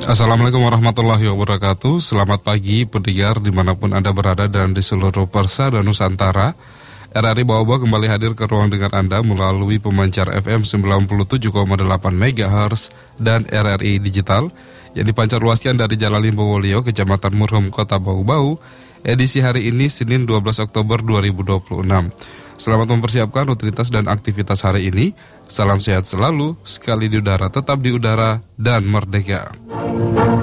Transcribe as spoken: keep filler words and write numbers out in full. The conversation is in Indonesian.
Assalamualaikum warahmatullahi wabarakatuh. Selamat pagi pendengar dimanapun Anda berada dan di seluruh Persa dan Nusantara. R R I Baobab kembali hadir ke ruang dengar Anda melalui pemancar F M sembilan puluh tujuh koma delapan megahertz dan R R I Digital yang dipancar luaskan dari Jalan Limbowolio, Kecamatan Murhum, Kota Bau-Bau. Edisi hari ini Senin dua belas Oktober dua ribu dua puluh enam. Selamat mempersiapkan rutinitas dan aktivitas hari ini. Salam sehat selalu, sekali di udara tetap di udara dan merdeka.